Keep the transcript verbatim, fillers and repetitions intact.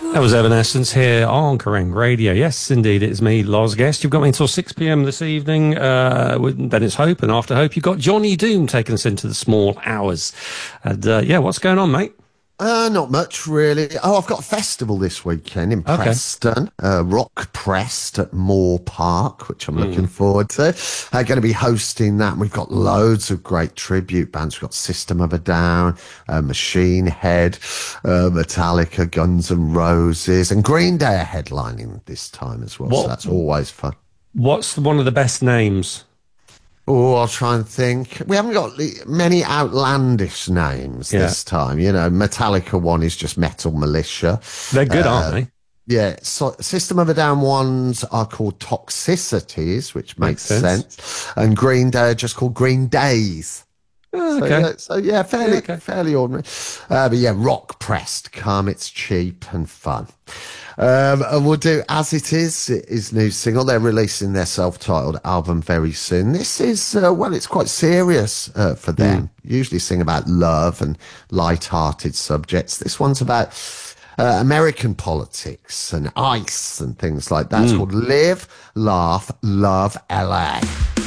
That was Evanescence here on Kerrang Radio. Yes, indeed, it's me, Loz Guest. You've got me until six p m this evening. Uh, with- then it's Hope, and after Hope, you've got Johnny Doom taking us into the small hours. And uh, yeah, what's going on, mate? Uh, not much really. Oh, I've got a festival this weekend in Okay. Preston, uh, Rock Prest at Moore Park, which I'm looking Mm. forward to. I'm going to be hosting that. And we've got loads of great tribute bands. We've got System of a Down, uh, Machine Head, uh, Metallica, Guns N' Roses, and Green Day are headlining this time as well. So What? that's always fun. What's one of the best names? Oh, I'll try and think. We haven't got the- many outlandish names Yeah, this time. You know, Metallica one is just Metal Militia. they're good, aren't Uh, they? yeah, so System of a Down ones are called Toxicities, which Makes makes sense. sense, and Green Day are just called Green Days. Oh, So okay. yeah, so yeah, Yeah, fairly okay. fairly ordinary. Uh, but yeah, rock pressed, come. It's cheap and fun. Um, and we'll do As It Is, his new single. They're releasing their self-titled album very soon. This is uh, well, it's quite serious uh, for Mm. them. Usually sing about love and light-hearted subjects. This one's about uh, American politics and ICE and things like that. It's Mm. called Live, Laugh, Love L A.